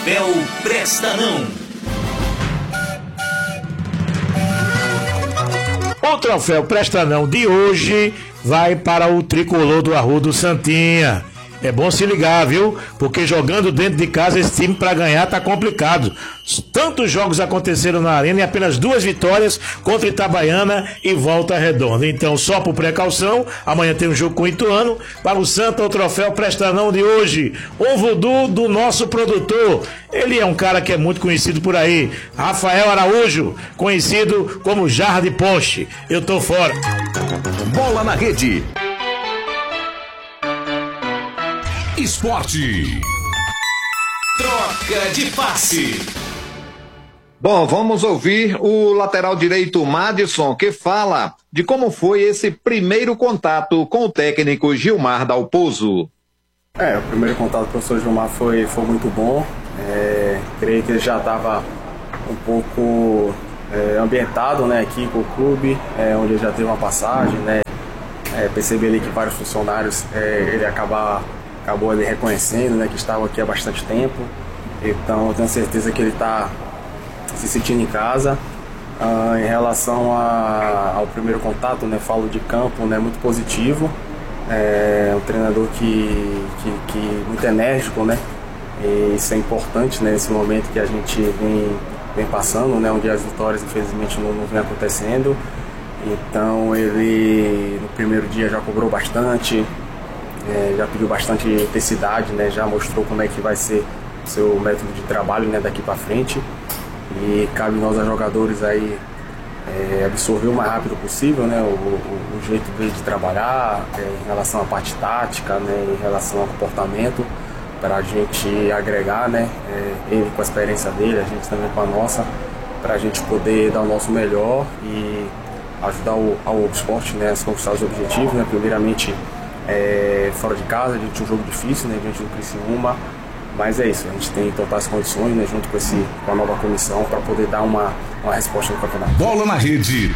Troféu Presta Não. O troféu Presta Não de hoje vai para o tricolor do Arruda Santinha. É bom se ligar, viu? Porque jogando dentro de casa, esse time para ganhar tá complicado. Tantos jogos aconteceram na arena e apenas 2 vitórias contra Itabaiana e Volta Redonda. Então, só por precaução, amanhã tem um jogo com o Ituano. Para o Santa, o troféu Presta Não de hoje. Um voodoo do nosso produtor. Ele é um cara que é muito conhecido por aí. Rafael Araújo, conhecido como Jarra de Ponche. Eu tô fora. Bola na Rede. Esporte. Troca de passe. Bom, vamos ouvir o lateral direito Madison, que fala de como foi esse primeiro contato com o técnico Gilmar Dalpozo. O primeiro contato com o professor Gilmar foi muito bom. Creio que ele já estava um pouco ambientado, né, aqui com o clube, onde ele já teve uma passagem, né. Percebi ali que vários funcionários ele acabou ali reconhecendo, né, que estava aqui há bastante tempo. Então eu tenho certeza que ele está se sentindo em casa. Em relação ao primeiro contato, né, falo de campo, né, muito positivo. Um treinador que muito enérgico, né, e isso é importante, né, nesse momento que a gente vem passando, né, onde as vitórias infelizmente não vem acontecendo. Então ele no primeiro dia já cobrou bastante, já pediu bastante intensidade, né, já mostrou como é que vai ser o seu método de trabalho, né, daqui para frente. E cabe nós, os jogadores, aí absorver o mais rápido possível, né, o jeito dele de trabalhar, em relação à parte tática, né, em relação ao comportamento, para a gente agregar, né, ele com a experiência dele, a gente também com a nossa, para a gente poder dar o nosso melhor e ajudar ao esporte, né, a conquistar os objetivos, né, primeiramente fora de casa. A gente tinha um jogo difícil, né, diante do Criciúma, mas é isso, a gente tem totais condições, né, junto com a nova comissão, para poder dar uma resposta no campeonato. Bola na Rede.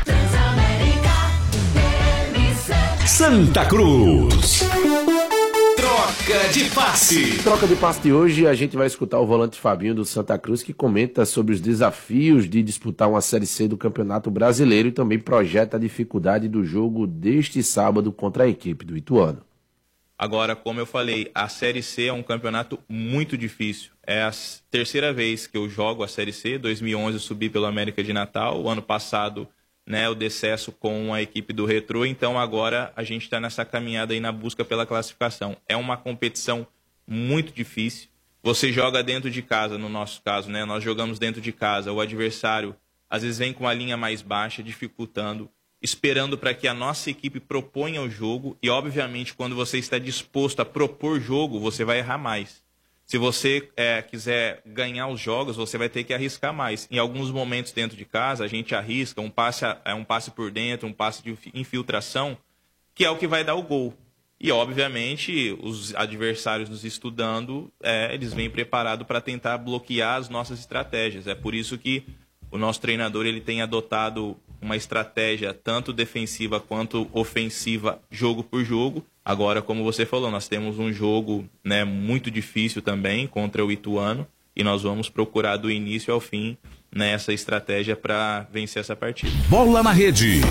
Santa Cruz. Troca de passe. Troca de passe de hoje, a gente vai escutar o volante Fabinho do Santa Cruz, que comenta sobre os desafios de disputar uma Série C do Campeonato Brasileiro e também projeta a dificuldade do jogo deste sábado contra a equipe do Ituano. Agora, como eu falei, a Série C é um campeonato muito difícil. É a terceira vez que eu jogo a Série C. 2011 eu subi pelo América de Natal. O ano passado, né, o decesso com a equipe do Retrô. Então agora a gente está nessa caminhada aí na busca pela classificação. É uma competição muito difícil. Você joga dentro de casa, no nosso caso, né? Nós jogamos dentro de casa. O adversário às vezes vem com uma linha mais baixa, dificultando, esperando para que a nossa equipe proponha o jogo. E, obviamente, quando você está disposto a propor jogo, você vai errar mais. Se você quiser ganhar os jogos, você vai ter que arriscar mais. Em alguns momentos dentro de casa, a gente arrisca um passe por dentro, um passe de infiltração, que é o que vai dar o gol. E, obviamente, os adversários nos estudando, eles vêm preparados para tentar bloquear as nossas estratégias. É por isso que o nosso treinador ele tem adotado uma estratégia tanto defensiva quanto ofensiva, jogo por jogo. Agora, como você falou, nós temos um jogo, né, muito difícil também contra o Ituano e nós vamos procurar do início ao fim, né, essa estratégia para vencer essa partida. Bola na Rede.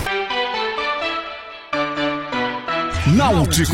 Náutico.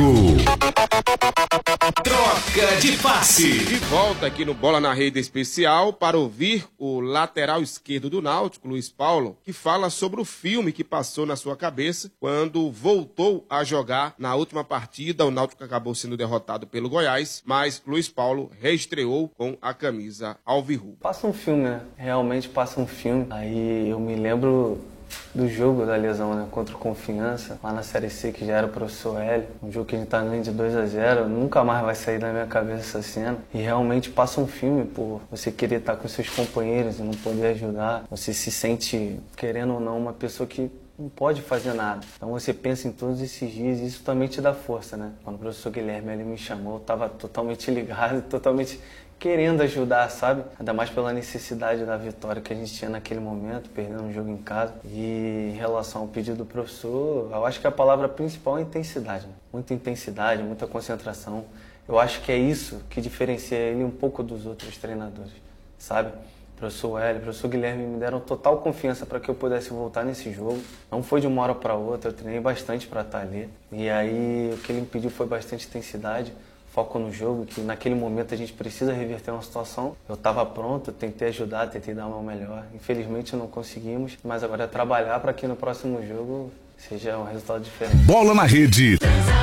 Troca de passe. De volta aqui no Bola na Rede especial para ouvir o lateral esquerdo do Náutico, Luiz Paulo, que fala sobre o filme que passou na sua cabeça quando voltou a jogar na última partida. O Náutico acabou sendo derrotado pelo Goiás, mas Luiz Paulo reestreou com a camisa alvirrubra. Passa um filme, né? Realmente passa um filme. Aí eu me lembro do jogo da lesão, né, contra o Confiança, lá na Série C, que já era o professor Hélio, um jogo que a gente tá ganhando de 2-0, nunca mais vai sair da minha cabeça essa cena, e realmente passa um filme por você querer estar com seus companheiros e não poder ajudar, você se sente, querendo ou não, uma pessoa que não pode fazer nada. Então você pensa em todos esses dias e isso também te dá força, né? Quando o professor Guilherme ele me chamou, eu tava totalmente ligado, totalmente querendo ajudar, sabe? Ainda mais pela necessidade da vitória que a gente tinha naquele momento, perdendo um jogo em casa. E em relação ao pedido do professor, eu acho que a palavra principal é intensidade, né? Muita intensidade, muita concentração. Eu acho que é isso que diferencia ele um pouco dos outros treinadores. sabe? Professor Hélio, professor Guilherme me deram total confiança para que eu pudesse voltar nesse jogo. Não foi de uma hora para outra, eu treinei bastante para estar ali. E aí o que ele me pediu foi bastante intensidade, foco no jogo, que naquele momento a gente precisa reverter uma situação. Eu estava pronto, tentei ajudar, tentei dar o meu melhor. Infelizmente não conseguimos, mas agora é trabalhar para que no próximo jogo seja um resultado diferente. Bola na rede.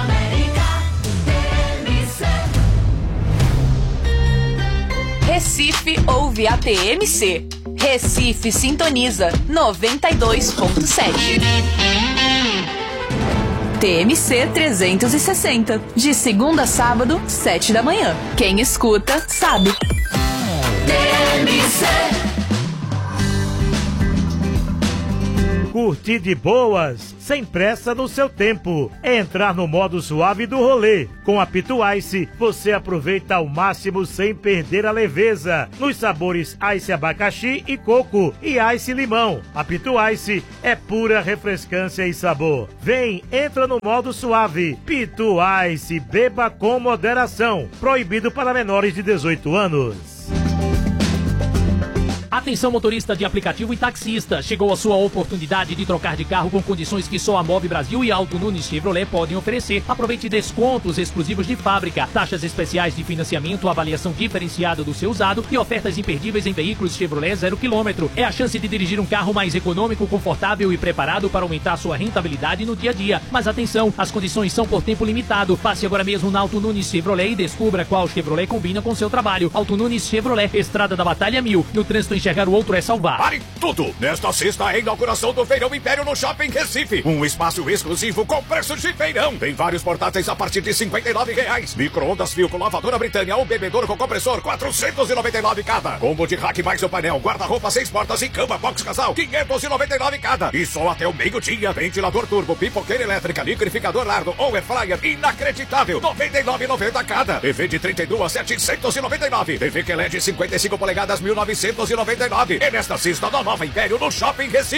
Recife ouve a TMC. Recife sintoniza 92.7. TMC 360. De segunda a sábado, 7 da manhã. Quem escuta, sabe. TMC. Curtir de boas, sem pressa no seu tempo. É entrar no modo suave do rolê. Com a Pitu Ice, você aproveita ao máximo sem perder a leveza. Nos sabores Ice abacaxi e coco e Ice limão. A Pitu Ice é pura refrescância e sabor. Vem, entra no modo suave. Pitu Ice, beba com moderação. Proibido para menores de 18 anos. Atenção motorista de aplicativo e taxista, chegou a sua oportunidade de trocar de carro com condições que só a Move Brasil e Auto Nunes Chevrolet podem oferecer. Aproveite descontos exclusivos de fábrica, taxas especiais de financiamento, avaliação diferenciada do seu usado e ofertas imperdíveis em veículos Chevrolet 0 km. É a chance de dirigir um carro mais econômico, confortável e preparado para aumentar sua rentabilidade no dia a dia. Mas atenção, as condições são por tempo limitado. Passe agora mesmo na Auto Nunes Chevrolet e descubra qual Chevrolet combina com seu trabalho. Auto Nunes Chevrolet, Estrada da Batalha 1000. No trânsito enxergar o outro é salvar. Pare tudo! Nesta sexta, a inauguração do Feirão Império no Shopping Recife. Um espaço exclusivo com preços de feirão. Tem vários portáteis a partir de R$ 59,00. Micro-ondas fio com lavadora Britânia ou bebedouro com compressor, R$ 499 cada. Combo de rack mais o painel, guarda-roupa 6 portas e cama box casal, R$ 599 cada. E só até o meio-dia, ventilador turbo, pipoqueira elétrica, liquidificador largo ou air fryer inacreditável, R$ 99,90 cada. TV de 32 a 799. TV QLED 55 polegadas, R$ 1.999. E nesta sexta da Nova Império no Shopping Recife.